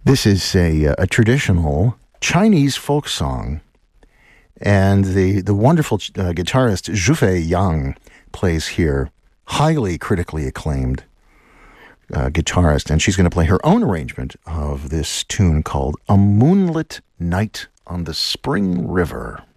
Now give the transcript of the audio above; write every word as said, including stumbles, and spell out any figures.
This is a, a traditional Chinese folk song, and the, the wonderful uh, guitarist Zhufei Yang plays here, highly critically acclaimed uh, guitarist, and she's going to play her own arrangement of this tune called A Moonlit Night on the Spring River.